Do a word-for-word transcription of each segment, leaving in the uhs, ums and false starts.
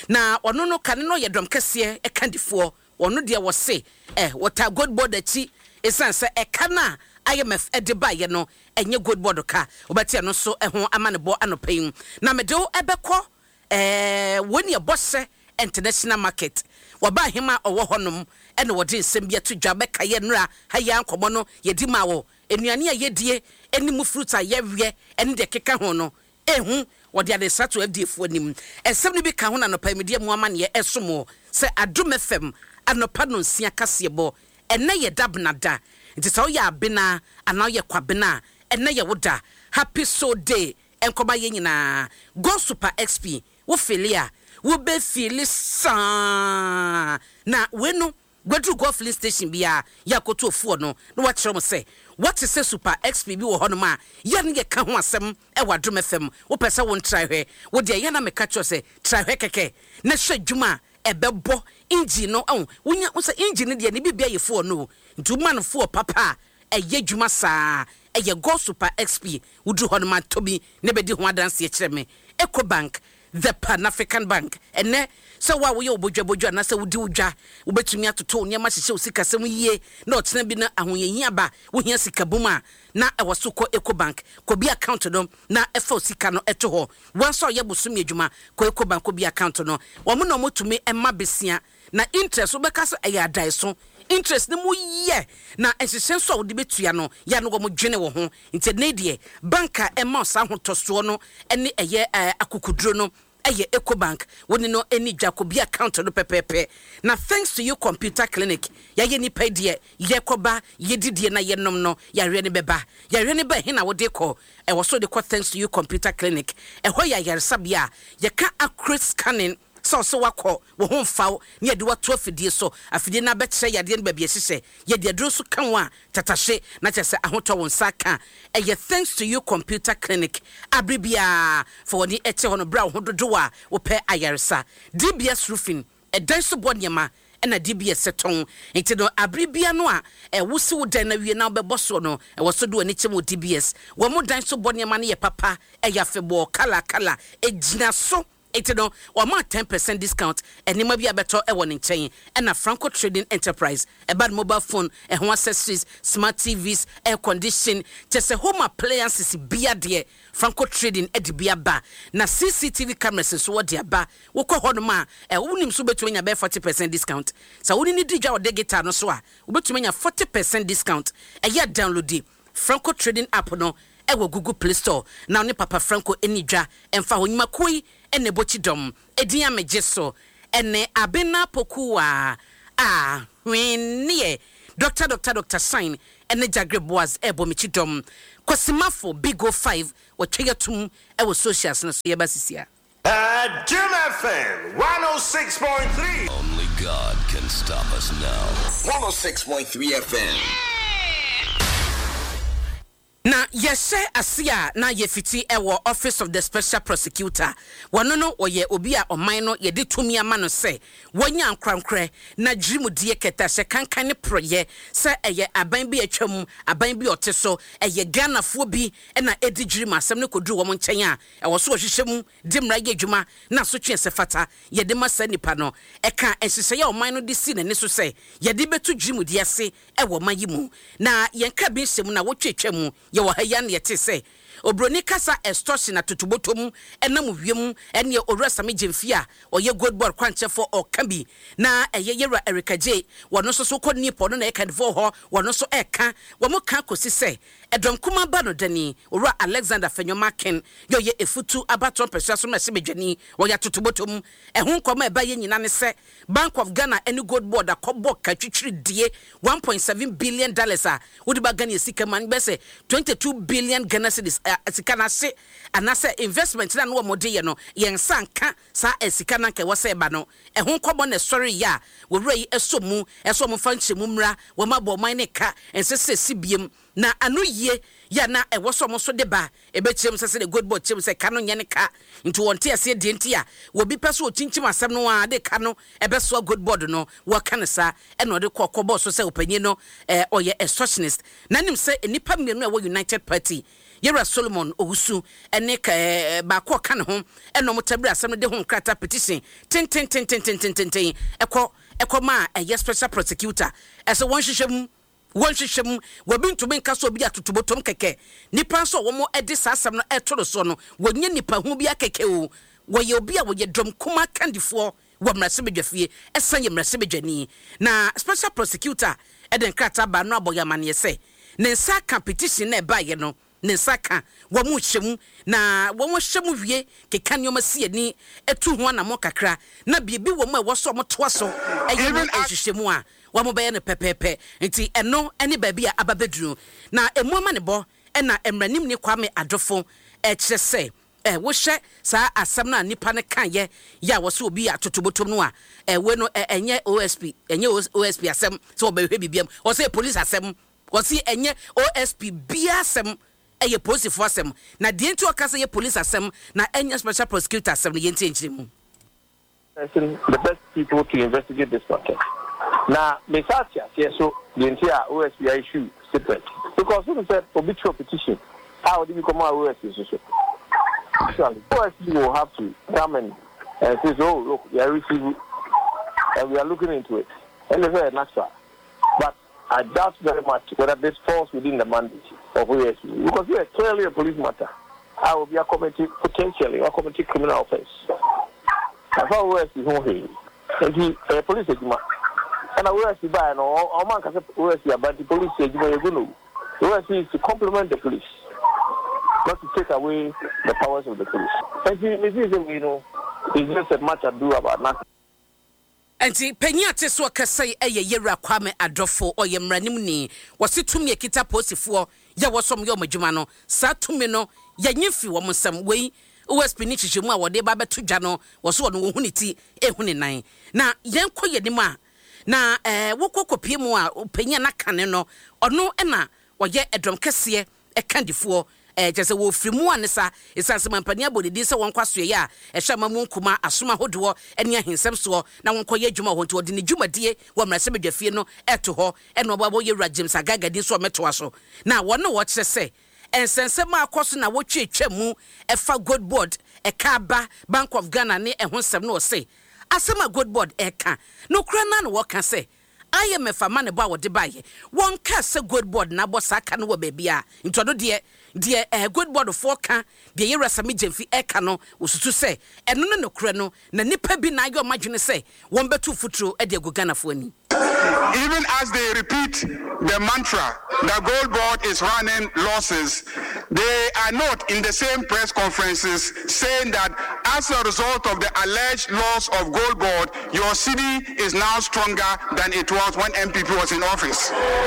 na ono no kan no ye dom kese e kandifo ono de wo se eh water good board achi esan se e kana I M F ediba ye no enye good board ka obati no so eho amane bo anopayin na me do ebekọ eh woni e bosse international market waba hima owo honom ene wode nsem bia to dwa beka ye nra ha ya nkomo no ye di ma wo enuane a ye die eni mu fruit a ye wie ene de keka ho no ehu wode ade sato F D A fo nim esem ni bi ka ho na no pa medie mu amane ye esomo se adum F M anopa no nsia kase bo ene ye dabnada nti so ya abena ana ye kwabena ene ye woda happy so day enkoba ye nyina go super X P wo filia wo be fili sa na wenu gwadu go filling station bia yakoto ofuo no na wa kire mo say what is super X P bi wo hono ma ye ne ye ka ho asem e wadom F M wo pese wo ntrai hwe wo de ye na me ka cho say trai hwe keke na hwe dwuma ebebo engine no oh wonya wo say engine de ne bibia ye fuo no ntuma no fuo papa eye dwuma saa eye go super X P wudu hono ma tobi ne bedi ho adanse ye kire me EcoBank the Pan African Bank ene so wa wo ye obodwa bodwa na se wudi wudwa wo betumi atoto nyama hihye osika sem yie na otena bi na ahoyehia ba wo hia sika buma na ewo so ko EcoBank ko bi account no na efa osika no eto ho won so ye bosum adwuma ko EcoBank ko bi account no wo mo no motumi emma besia na interest wo beka so eya dai so interest ni mu ye na ehihye so wo de betua no ya no wo mo dwene wo ho nti ne de banka emma sa ho toso no ene eye akukuduro no eye EcoBank woni no eni Jacobi account no pepepe na thanks to you computer clinic ya ye ni pedie ye koba ye didie na ye nom no ya hwe ne beba ya hwe ne ba he na wo de ko e wo so de ko thanks to you computer clinic e ho ya yaresabia ye ka accurate scanning so so wako wo ho mfaw ne de wato afidie so afidie na betre yade ne ba bia hihye ye de aduro so kan wa tatashe na chese ahoto won saka eye thanks to you computer clinic abribia for the eche hono bra ho dodo a wo pe ayaresa D B S roofing e dan so bonyema na D B S seton enti no abribia no a e wosi wo dan na wie na obebo so no e wo so do ani chem D B S wo mo dan so bonyema ne ye papa e ya febo kala kala e gina so enti no wo ma ten percent discount enima bia beto e won nchen e na Franco Trading Enterprise e bad mobile phone e ho accessories smart T Vs air condition just home appliances bia de Franco Trading e di bia ba na C C T V cameras so wo de ba wo kɔ hɔ no ma e wonim so betu nya be forty percent discount sa woni ni digya wo de guitar no so a wo betu nya forty percent discount e ya download Franco Trading app no e wo Google Play Store na ne papa Franco enidwa emfa ho nyuma koi ene bochi dom edin ameje so ene abena pokuwa ah hwenie doctor doctor doctor sign ene jagre boaz ebo michi dom kosimafo big o five wo tweyatum e wo socials na so ye basisia at Jim F M one oh six point three. Only God can stop us now. one oh six point three F M. Na yeshe asia na yefiti ewo Office of the Special Prosecutor wano no oye obi a oman no yedi tumi ama no se wonya ankrankre na drimudie keta se kankan ne proye se eye aban bi atwam aban bi oteso eye Ghana fo bi na edi drim asem ne kodru wo nchen a ewo so ohwehwem dimra ye dwuma na so twen se fata yedi masa nipa no eka ehihye ya oman no de si ne so se yedi betu drimudie se ewo mayimu na yenka bi nsem na wotwetwam ye wo ha ya ne yete se obroni kasa extortion atutubotom enam wiem ene orasa megemfia oye good board kwanche for okabi na eye yera Erica J wono so so koni pono na eka defo ho wono so eka wo mo ka kosi se edom kuma ba no dani ora Alexander Fenyomaken yo ye efutu abaton pesa so mese bedwani wo ya tutubotom ehun koma eba ye nyina ne se Bank of Ghana any good board akobo ka twitwiri die one point seven billion dollars a wodi ba Ghana sika man be se twenty-two billion Ghana cedis sika na se anase investment na no mode ye no yen sanka sa sika na nke wo se ba no ehun komo na sorry ya wo rei esomu esomu fanchemu mra wo mabo man ne ka ensese sibiem na anu ye ya na e woso so de ba e be chiem se se good board chiem se ka no nye ne ka nti wonte ase de ntia wo bi peso chinchim asem no a de ka no e be so good board no wo ka ne sa e no de kokko so se opanyi no e oye extortionist na nim se enipa mienu e wo United Party Yera Solomon Owusu ene ka ba ko ka ne ho eno motabri asem de ho krata petition ten ten ten ten ten ten ten ekọ ekọ ma a special prosecutor ese won hwehwem won hwehwem wabi ntumi nka so bi atotobotom keke nipa so wo mo edi sasam no etoro so no wonye nipa hu bi akeke o woye obi a woye drum kuma kandifo wo mrase bedwafie esan ye mrase bedwani na special prosecutor eden krata ba no aboyamane se ne nsa ka petition na ba ye no ne saka wo mu hyem na wo mo hyem wie keka nyoma sie ni etu ho na mo kakra na biebi wo mo e wo so mo toa so eye no ehyehyemu a wo mo be ne pepepe nti eno ene ba bia ababeduru na emu ama ne bo e na emranim ni Kwame Adofo e kire se eh wo hye sa asem na nipa ne kan ye ya wo so obi atotobotom no a eh we no enye O S P enye O S P asem so obehwe bibiam wo say police asem wo say enye O S P bia asem eye police for asem na de enti okasa ye police asem na enye special prosecutor asem ye enti enchire mu the best people to investigate this matter. Now, Mesatia, yes, so the entire O S P issue separate because when said obituary petition, how do you come out O S P? Actually, O S P will have to come and uh, say, oh, look, we are receiving and we are looking into it. And it's very natural. But I doubt very much whether this falls within the mandate of O S P because we are clearly a police matter. I will be a committee, potentially, a committee criminal offense. I thought O S P is here. And he, a police agent. And O S P by no, or man can say O S P, but the police agent, you're going to. O S P is to complement the police, not to take away the powers of the police. And this is, you know, it's just a matter to do about nothing. Enti penyate so kasai eye Yera Kwame Adofo o yemranim ni wose tumi ekita posifo ya wosom yo madwuma no sa tumi no ya nyefi wo msam wei O S P ni chichemu a wode ba beto dwa no wose wono wo huniti ehune nan na yenko yenim a na eh wokokopie mu a penya na kane no ono na woye edom kese e kandifo eh jese wo frimu anesa esanse mampani abodidi se won kwaso ye a ehwa mamu nkuma asoma hodo ene ahensem so na won koye adwuma ho nti wode ne dwumadie wo mrase bedwafie no eto ho ene obabo Yera James Agagadi so meto aso na won wo kire se ensense ma akoso na wotwe twam efa good board e ka ba Bank of Ghana ne ehonsem no se asema good board e ka no kura na no wo ka se I am a famane ba wo de baye won ka se good board na bossa ka no wo bebia ntodo de de eh good board for ka de Yera Sami Jemfi e ka no osusu se eno no nokure no na nipa bi na ayo madwene se won betu futuro e de Ghana fo ani. Even as they repeat the mantra that Gold Board is running losses, they are not in the same press conferences saying that as a result of the alleged loss of Gold Board, your city is now stronger than it was when M P P was in office.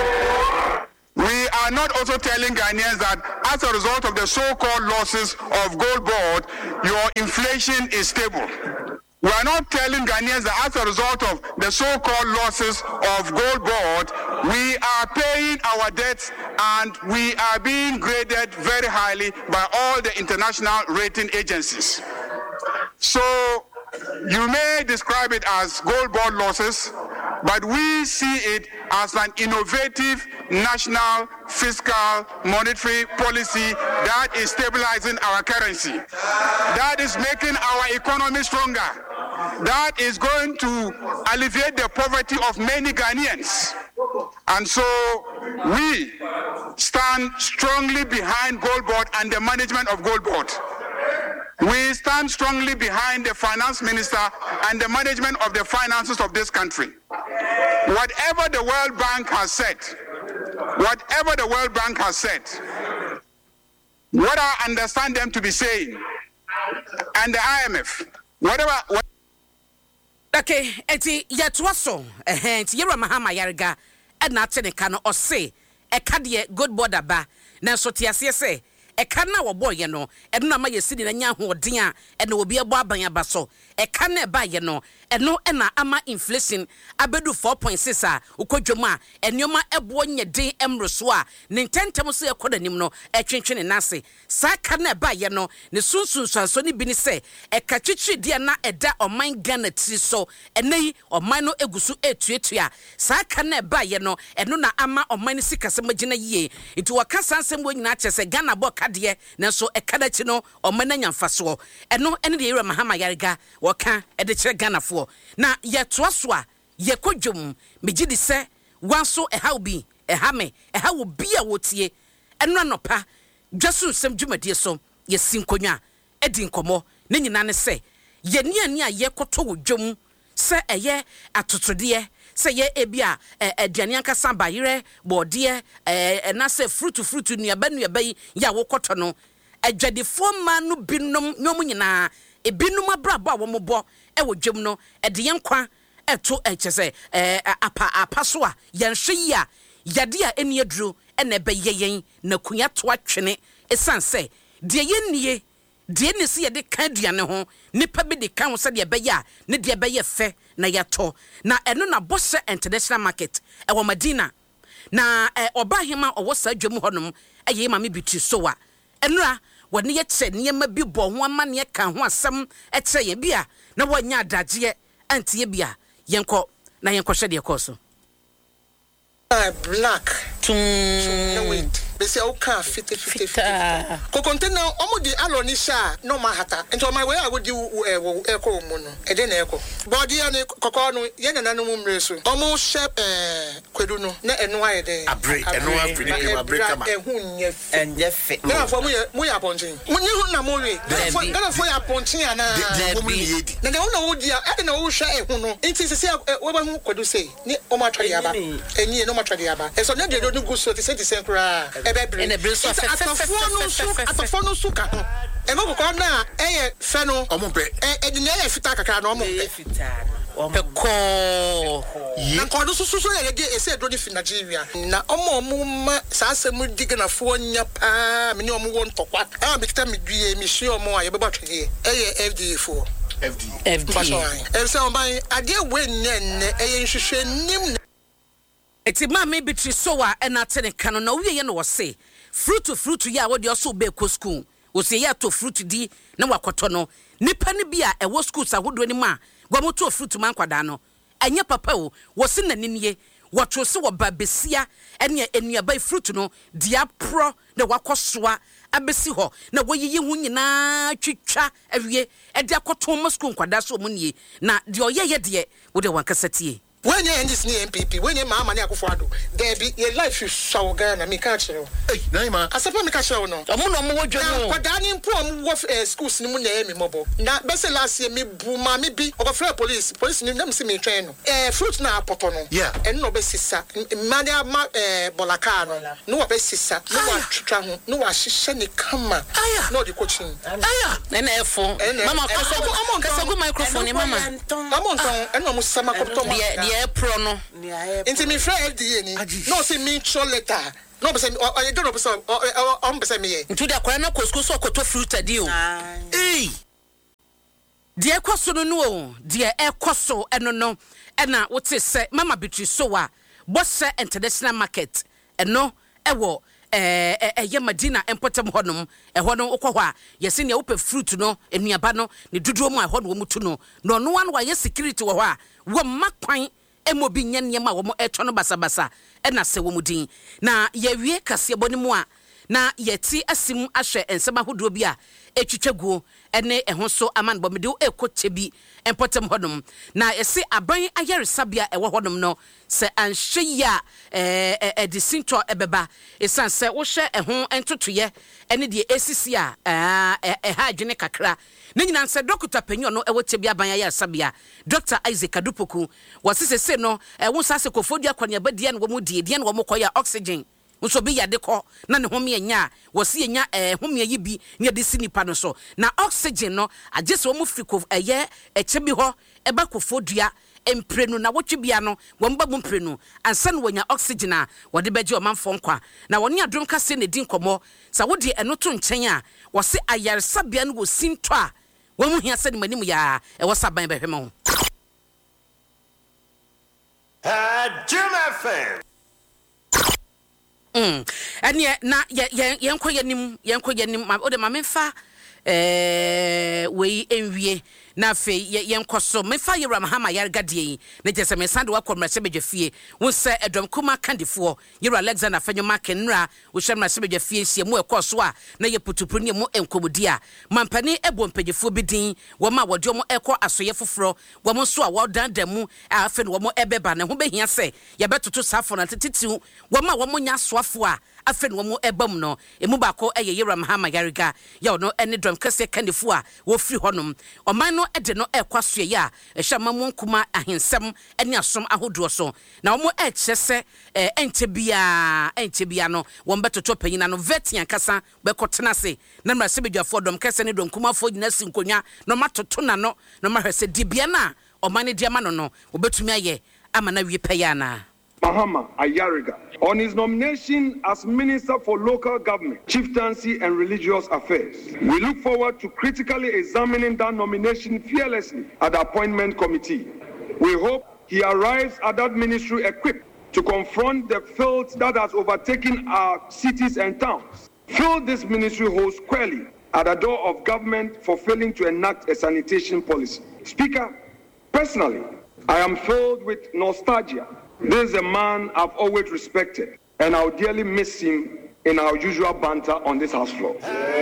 We are not also telling Ghanaians that as a result of the so-called losses of Gold Board, your inflation is stable. We are not telling Ghanaians that as a result of the so-called losses of Gold Board, we are paying our debts and we are being graded very highly by all the international rating agencies. So you may describe it as Gold Board losses, but we see it as an innovative national fiscal monetary policy that is stabilizing our currency, that is making our economy stronger, that is going to alleviate the poverty of many Ghanaians. And so we stand strongly behind Gold Board and the management of Gold Board. We stand strongly behind the finance minister and the management of the finances of this country. Whatever the World Bank has said, whatever the World Bank has said, what I understand them to be saying, and the I M F, whatever... What okay, eti yetwaso eh enti Yera Mahama Yarega e na teneka no ose e ka de good board aba na so tiase se e ka na wo boye no e no ma yesidi na nya hoden a e na obi ebo aban aba so e ka na ba ye no e no e na ama inflation abedu four point six a ukodwom a enoma ebo nyeden emroso a ne ntentem so ekoda nim no e twentwene nase sa ka na ba ye no ne sunsun sanso ni bi ni se e ka twitwi de na eda oman Ghana tri so enei oman no egusu etuetua sa ka na ba ye no e no na ama oman sikase magina yie nti waka sansem wo nyina kyese Ghana bo kadie nanso ekada chi no omana nyamfaso eno ene de yira mahama yarega woka e de kire ganafo na yetoa so a yekodwom megidi se wanso e ha obi e ha me e ha obi a wotie eno anopa dwaso nsem dwumadie so yesinkonwa edi nkomo ne nyina ne se ye ni ani a yekoto wodwom se eye atotode se ye ebia aduane ankasa bayire bode e na se fruit fruit nuaba nuaba yi ya wokoto no adwadefo ma no binom nyom nyina e binom abrabo a womobo e wodwom no e de yenkwa eto echese apa apa so a yenhwe yi a yade a eni aduro e na be yeyen na kunya to atwene esanse de yennie de ne se yede kan duane ho nipa bi de kan ho se de be ya ne de be ye fe na yato na eno na Bose International Market e wo Madina na oba hema owo sa dwam honom eye ma me bitu so a enura woni ye che ne ma bi bo ho ama ne kan ho asem e che ye bia na wonya adagye anti ye bia yenko na yenko hwe de koso black tum no wait be say oka fifty fifty ko container omo di aloni sha no ma hata ento my way I would do e ko mu no e de na e ko body ani kokko no ye na nanu mu mre so omo shep eh kwedu no na eno aye de abre eno afri ni ma break ama e hu nye enye fe na fo mu ye mu ya ponchen mu ni hu na mo we na fo ya ponchen ana mo ni yedi na de hu na wo di e de na wo hwa e hu no enti se se wo ba hu kwedu sei ni o ma twade aba enyi no ma twade aba e so na de do gu so te se te senkura and a bring so atafonu suka ho e go ko na eye fe no ompe e de na eye fita kakra na ompe fita ompe ko na ko do susu so ye ge ese do ni fi Nigeria na omo omo ma sa asem diga fo nya pa me ni omo won tokwa e ma kita me due mi hye omo a ye beba twede eye F D A fo F D A F D A e se on ban ade we nne eye nhwehwe nim eti ma me bitri so a na tene kanu na wiye no wo se fruit fruit ya wo de oso be ko school wo se ya to fruit di na wakoto no nipa ne bia e wo school sa hodo ni ma gwa to fruit man kwada no anya papa o wo se na ninie wo to se wo babesia ene enuaba fruit no dia pro na wakosoa abesi ho na wo yiyi hu nyina twitwa awie e de akoto mo school kwada so mo nie na de oyeye de wo de wankasatie when you end this new M P P, when you mama ya kufuado, there be your life you show Ghana, me catch you. Hey, Naima. I suppose me catch you no. I'm no more journal. But Daniel Pom wolf schools ni mu na me mobo. Na best last year me buma me bi over police. Police ni dem see me train no. Eh fruit na poto no. Yeah. And no be sisa. Mania ma eh bolaka no. No be sisa. No wa twitwa ho. No wa hihye ne kama. Aya. No the coaching. Aya. Na na efo. Mama kasagu kasagu microphone mama. Amon ton eno mo sama kopto mo. E pro no into me friend F D A ni no say me show letter no be say I don't know be say on be say me into the kwara na kosko so koto fruit adi o eh de ekoso no no de ekoso eno no e na wote say mama bitri so a Bose International Market eno ewo eh eh ye Madina empotem honom e honom okwo a yesi ne ope fruit no enuaba no ne duduo mu a honom mutu no no no wan wa ye security wo ho a wo makwan emobi nyane ma wo mo eto no basabasa e na se wo mudin na ye wie kase boni mu a na yeti asim ahwe ensema hodo bi a etwitwaguo ene eho so aman bo mede ekoche bi empotem hodom na ese aban ayaresabia ewo hodom no se anhwe ya eh eh disinto ebeba esan se wo hwe eho entotoye ene de esisi a eh ha adwene kakra ne nyina se Doctor Penyo no ewo tebi aban ayaresabia Doctor Isaac Adupoku wasese se no ewo sase kofodua kwanya badie no wo mu die die no wo mokoya oxygen so be yade ko na ne home enya wo se enya eh home yi bi ne de sinipa no so na oxygen no agese wo mu friko eye eche bi ho eba kofodua emprenu na wotwe bia no wo mba mu emprenu ansa no wonya oxygen a wo de beje o manfo nkwa na woni adom kase ne din komo sa wo de eno to nchen a wo se ayaresa bia no wo sinto a wo mu hia se ne manim ya e wo saban behwe mo Uh, Jim F M. Mm. And yet, na yen yenko yenim yenko yenim o de ma memfa eh we enwie na fe yen koso me fa Yera Mahama Yargadie ne jese me sande wakọ mrase bedwafie wo se edom kuma kandifo Yera Alexander Fanyoma Kenra wo hye mrase bedwafie sie mu ekoso a na ye putupru ne mu enkomudi a mampani ebo mpagifo bidin wo ma wode mo ekọ asoye foforo wo mo so a wo dandamu a afe no wo mo ebeba ne ho behia se ye betoto safo na tititiu wo ma wo mo nya soafo a afe no wo mo ebam no emu ba ko eye Yera Mahama Yariga ya no ene dom kase kandifo a wo firi honom oman no ede no ekwasoe ya ehya mamu nkuma ahensem ene asom ahodo so na wo e kyese ente bia ente bia no wo mbetoto panyina no vetian kasa bekotena se na mra se bedwafo dom kase ne dom kuma fo nyina sinkonya no matoto na no no mahwese dibia na oman dia ma no no obetumi aye ama na wie payana Mahama Ayariga, on his nomination as Minister for Local Government, Chieftaincy and Religious Affairs. We look forward to critically examining that nomination fearlessly at the appointment committee. We hope he arrives at that ministry equipped to confront the filth that has overtaken our cities and towns. Fill this ministry hole squarely at the door of government for failing to enact a sanitation policy. Speaker, personally, I am filled with nostalgia. This is a man I've always respected, and I'll dearly miss him in our usual banter on this house floor.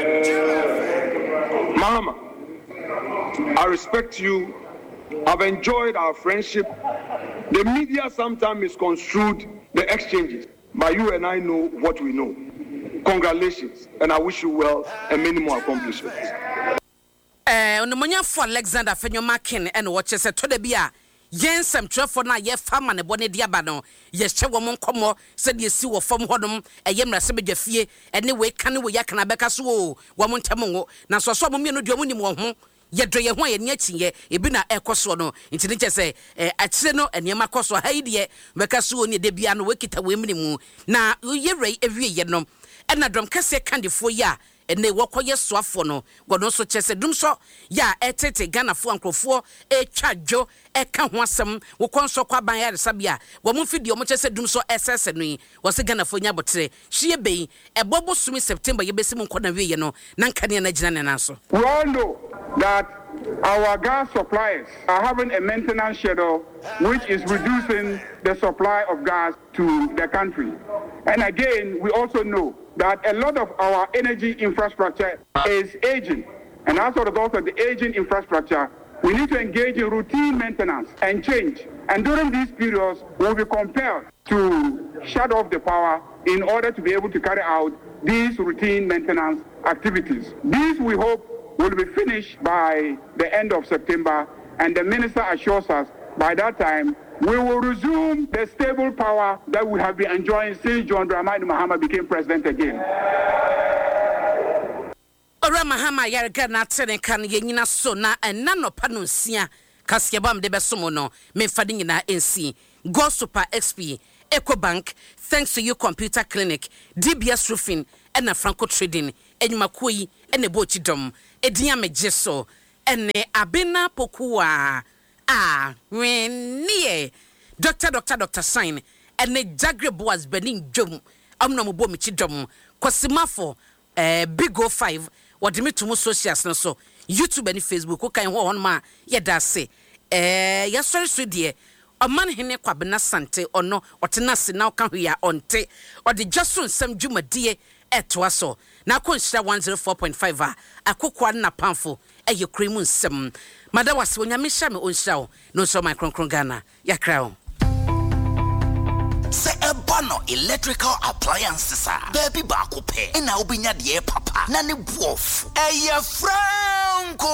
Mahama, I respect you. I've enjoyed our friendship. The media sometimes misconstrued the exchanges, but you and I know what we know. Congratulations, and I wish you well and many more accomplishments. Eh, onomonya for Alexander Fanyoma Ken and watch se to de bia yen sem trefo na ye fama ne bone dia ba no ye hye wo monkomo se de si wo fam hodom eye mrase bedwafie ene we kan we yakana beka so wo wo montem wo na so so mo me no de mo nim wo ho ye do ye ho ye ne akinye ebi na ekoso no ntini che se akire no enema koso ha ide beka so wo ne de bia no we kita we mnimu na ye rei ewie ye no ena dom kase kandifo ya ene wokoye soafo no gono so chese dum so ya etete Ghana fo ankrofo e twadwo e ka ho asem wo konso kwa ban ya resabia wo mu fidi o mo chese dum so ss no yi wo se Ghana fo nya botre hie bei e bobo sumi September ye besi mu nkona wiye no na nkane na gina ne na so. We all know that our gas suppliers are having a maintenance schedule which is reducing the supply of gas to the country. And again, we also know that a lot of our energy infrastructure is aging. And as a result of the aging infrastructure, we need to engage in routine maintenance and change. And during these periods, we'll be compelled to shut off the power in order to be able to carry out these routine maintenance activities. These, we hope, will be finished by the end of September, and the minister assures us by that time we will resume the stable power that we have been enjoying since John Dramani Mahama became president again. Ora Mahama Yariga na tene kan ye nyina so na enna no pa no sia kasiebam de besomo no me fadi nyina ensi Go Super X P EcoBank, thanks to you Computer Clinic, D B S Roofing and Franco Trading enyumakoi ene bochidom edinya mejeso ene abena pokua ah wenie doctor doctor doctor sign ene Jagre Boaz Benin Jom amna mo bo michidom kwasimafo eh Big O five wadimi tumu socials no so YouTube and Facebook ko kan ho ma yeda se eh yasori so de oman hene kwabena sante ono otena se na ka hwea onte ode jason sam dwumadie etwa so na konhira one oh four point five a akokwa na pamfo eye kremu nsem madawase onyame hya me onhira wo no so my kronkron Ghana yakra wo se ebano electrical appliances a baby ba ko pe na obinya de papa na ne buof eye franco